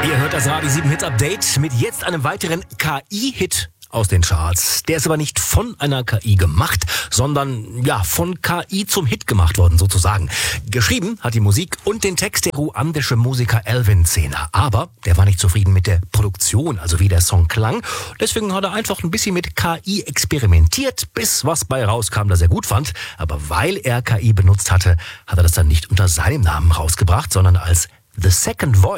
Ihr hört das Radio 7 Hits Update mit jetzt einem weiteren KI-Hit aus den Charts. Der ist aber nicht von einer KI gemacht, sondern von KI zum Hit gemacht worden sozusagen. Geschrieben hat die Musik und den Text der ruandische Musiker Elvin Zehner. Aber der war nicht zufrieden mit der Produktion, also wie der Song klang. Deswegen hat er einfach ein bisschen mit KI experimentiert, bis was bei rauskam, das er gut fand. Aber weil er KI benutzt hatte, hat er das dann nicht unter seinem Namen rausgebracht, sondern als The Second Voice.